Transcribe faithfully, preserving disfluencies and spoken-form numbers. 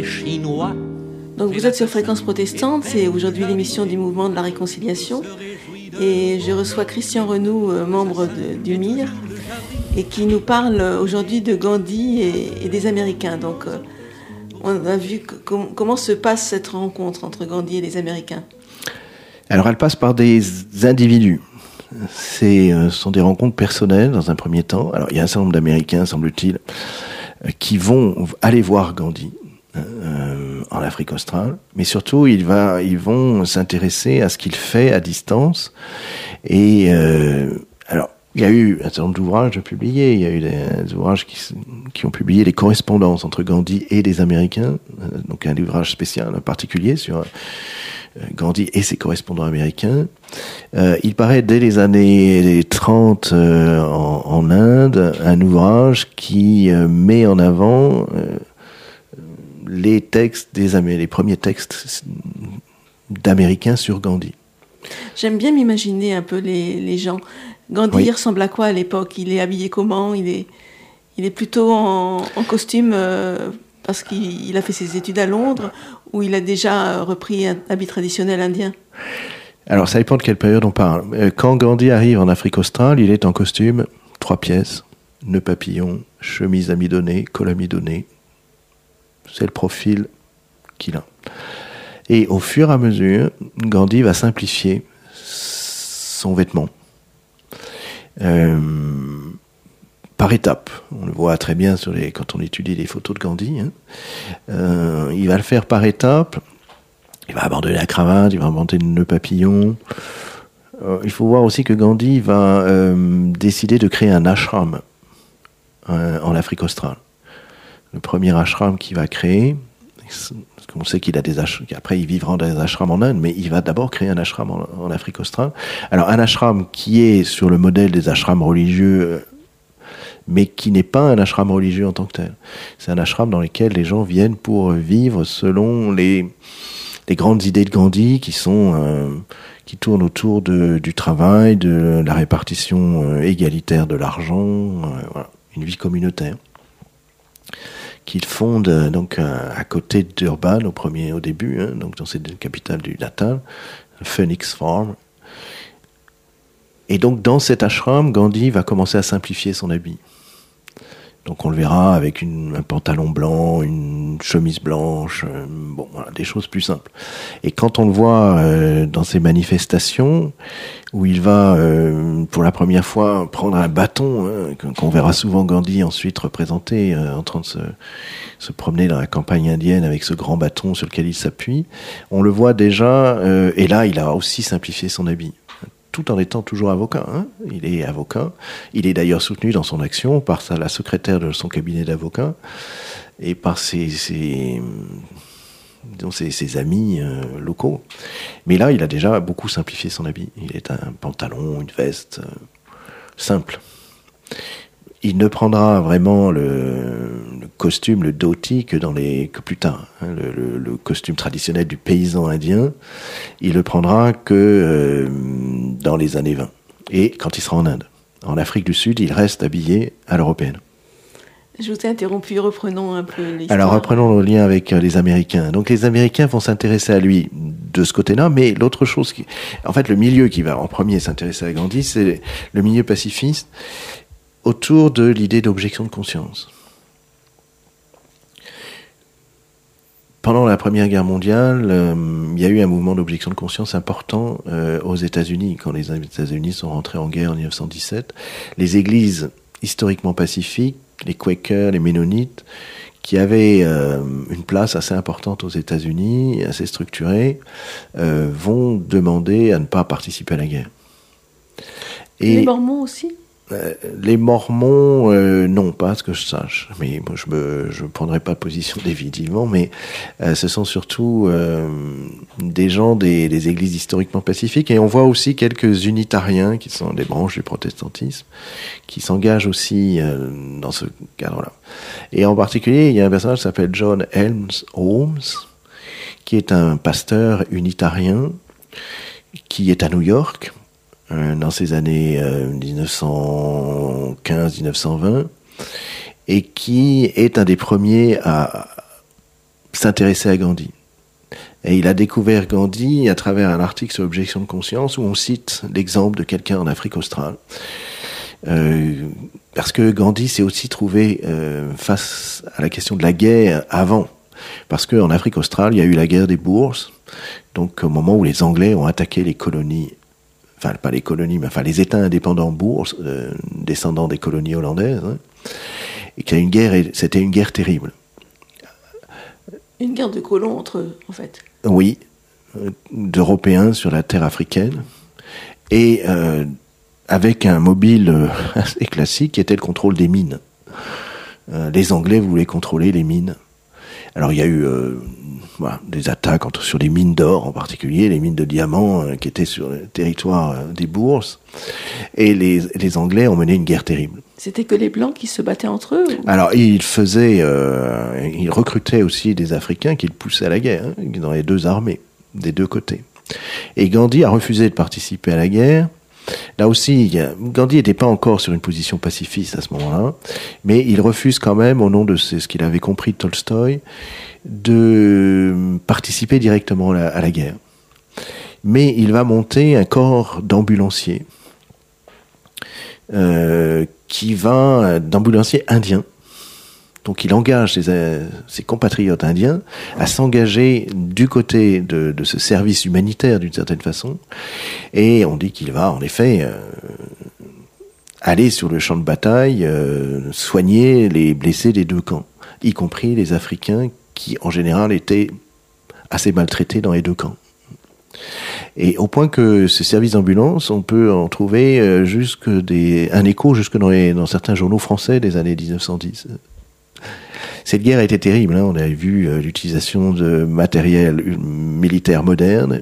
très chinois. Donc vous êtes sur Fréquence Protestante, c'est aujourd'hui l'émission du Mouvement de la Réconciliation. Et je reçois Christian Renoux, membre de, du M I R, et qui nous parle aujourd'hui de Gandhi et, et des Américains. Donc on a vu que, com- comment se passe cette rencontre entre Gandhi et les Américains. Alors elle passe par des individus. C'est, euh, ce sont des rencontres personnelles dans un premier temps. Alors il y a un certain nombre d'Américains, semble-t-il, euh, qui vont aller voir Gandhi euh, en Afrique australe, mais surtout ils, va, ils vont s'intéresser à ce qu'il fait à distance. Et euh, alors il y a eu un certain nombre d'ouvrages publiés. Il y a eu des, des ouvrages qui, qui ont publié les correspondances entre Gandhi et les Américains. Euh, donc un ouvrage spécial, un particulier sur Gandhi et ses correspondants américains. Euh, il paraît dès les années trente euh, en, en Inde un ouvrage qui euh, met en avant euh, les textes des Américains, les premiers textes d'Américains sur Gandhi. J'aime bien m'imaginer un peu les, les gens. Gandhi oui. Il ressemble à quoi à l'époque ? Il est habillé comment ? Il est, il est plutôt en, en costume euh, parce qu'il il a fait ses études à Londres, où il a déjà repris un habit traditionnel indien? Alors, ça dépend de quelle période on parle. Quand Gandhi arrive en Afrique australe, il est en costume, trois pièces, nœud papillon, chemise amidonnée, col amidonné. C'est le profil qu'il a. Et au fur et à mesure, Gandhi va simplifier son vêtement. Euh, par étapes. On le voit très bien sur les, quand on étudie les photos de Gandhi. Hein. Euh, il va le faire par étapes. Il va abandonner la cravate, il va abandonner le nœud papillon. Euh, il faut voir aussi que Gandhi va euh, décider de créer un ashram euh, en Afrique australe. Le premier ashram qu'il va créer, parce qu'on sait qu'il a des ashrams, après il vivra dans des ashrams en Inde, mais il va d'abord créer un ashram en, en Afrique australe. Alors un ashram qui est sur le modèle des ashrams religieux, mais qui n'est pas un ashram religieux en tant que tel. C'est un ashram dans lequel les gens viennent pour vivre selon les, les grandes idées de Gandhi qui sont euh, qui tournent autour de, du travail, de la répartition euh, égalitaire de l'argent, euh, voilà, une vie communautaire qu'il fonde euh, donc euh, à côté de Durban au premier au début, hein, donc dans cette capitale du Natal, Phoenix Farm. Et donc dans cet ashram, Gandhi va commencer à simplifier son habit. Donc on le verra avec une, un pantalon blanc, une chemise blanche, euh, bon voilà, des choses plus simples. Et quand on le voit euh, dans ces manifestations, où il va euh, pour la première fois prendre un bâton, hein, qu'on verra souvent Gandhi ensuite représenté euh, en train de se, se promener dans la campagne indienne avec ce grand bâton sur lequel il s'appuie, on le voit déjà, euh, et là il a aussi simplifié son habit. Tout en étant toujours avocat. Hein. Il est avocat. Il est d'ailleurs soutenu dans son action par sa, la secrétaire de son cabinet d'avocat et par ses, ses, disons ses, ses amis euh, locaux. Mais là, il a déjà beaucoup simplifié son habit. Il est un pantalon, une veste euh, simple. Il ne prendra vraiment le, le costume, le dhoti, que, dans les, que plus tard. Hein, le, le, le costume traditionnel du paysan indien, il le prendra que euh, dans les années vingt. Et quand il sera en Inde. En Afrique du Sud, il reste habillé à l'européenne. Je vous ai interrompu, reprenons un peu l'histoire. Alors reprenons le lien avec les Américains. Donc les Américains vont s'intéresser à lui de ce côté-là, mais l'autre chose, qui, en fait le milieu qui va en premier s'intéresser à Gandhi, c'est le milieu pacifiste, autour de l'idée d'objection de conscience. Pendant la Première Guerre mondiale, euh, il y a eu un mouvement d'objection de conscience important euh, aux États-Unis. Quand les États-Unis sont rentrés en guerre en dix-neuf cent dix-sept, les églises historiquement pacifiques, les Quakers, les Ménonites, qui avaient euh, une place assez importante aux États-Unis, assez structurée, euh, vont demander à ne pas participer à la guerre. Et les Mormons aussi ? Euh, les Mormons, euh, non, pas à ce que je sache. Mais moi, je me, je prendrai pas position définitivement, mais euh, ce sont surtout euh, des gens des, des églises historiquement pacifiques. Et on voit aussi quelques unitariens, qui sont des branches du protestantisme, qui s'engagent aussi euh, dans ce cadre-là. Et en particulier, il y a un personnage qui s'appelle John Helms Holmes, qui est un pasteur unitarien, qui est à New York, dans ces années euh, dix-neuf cent quinze dix-neuf cent vingt, et qui est un des premiers à s'intéressait à Gandhi. Et il a découvert Gandhi à travers un article sur l'objection de conscience où on cite l'exemple de quelqu'un en Afrique australe. Euh, parce que Gandhi s'est aussi trouvé euh, face à la question de la guerre avant. Parce qu'en Afrique australe, il y a eu la guerre des Boers, donc au moment où les Anglais ont attaqué les colonies, enfin pas les colonies, mais enfin les États indépendants Boers, euh, descendants des colonies hollandaises, hein, et qu'il y a une guerre, et c'était une guerre terrible. Une guerre de colons entre eux, en fait. Oui, euh, d'Européens sur la terre africaine, et euh, avec un mobile euh, assez classique qui était le contrôle des mines. Euh, les Anglais voulaient contrôler les mines. Alors il y a eu euh, voilà, des attaques entre, sur les mines d'or en particulier, les mines de diamants euh, qui étaient sur le territoire euh, des Boers, et les, les Anglais ont mené une guerre terrible. C'était que les Blancs qui se battaient entre eux ou... Alors ils faisaient, euh, ils recrutaient aussi des Africains qu'ils poussaient à la guerre, hein, dans les deux armées, des deux côtés. Et Gandhi a refusé de participer à la guerre. Là aussi, Gandhi n'était pas encore sur une position pacifiste à ce moment-là, mais il refuse quand même, au nom de ce qu'il avait compris de Tolstoï, de participer directement à la, à la guerre. Mais il va monter un corps d'ambulanciers, euh, qui va, d'ambulanciers indiens. Donc il engage ses, ses compatriotes indiens à s'engager du côté de, de ce service humanitaire d'une certaine façon. Et on dit qu'il va en effet euh, aller sur le champ de bataille, euh, soigner les blessés des deux camps, y compris les Africains qui en général étaient assez maltraités dans les deux camps. Et au point que ce service d'ambulance, on peut en trouver euh, jusque des, un écho jusque dans, les, dans certains journaux français des années dix-neuf cent dix. Cette guerre a été terrible, hein. On a vu euh, l'utilisation de matériel militaire moderne